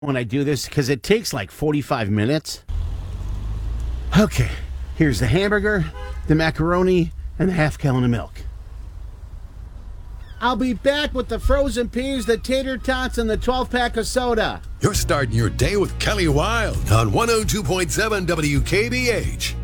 when I do this because it takes like 45 minutes. Okay, here's the hamburger, the macaroni, and the half gallon of milk. I'll be back with the frozen peas, the tater tots, and the 12-pack of soda. You're starting your day with Kelly Wilde on 102.7 WKBH.